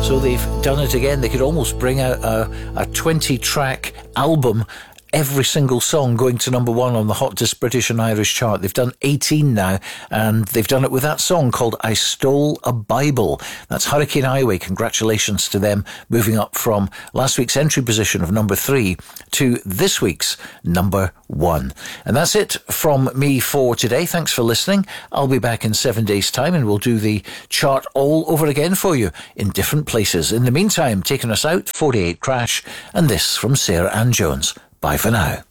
So they've done it again. They could almost bring out a 20-track album, every single song going to number one on the hottest British and Irish chart. They've done 18 now, and they've done it with that song called I Stole a Bible. That's Hurricane Highway. Congratulations to them, moving up from last week's entry position of number 3 to this week's number 1. And that's it from me for today. Thanks for listening. I'll be back in 7 days' time, and we'll do the chart all over again for you in different places. In the meantime, taking us out, 48 Crash, and this from Sarah Ann Jones. Bye for now.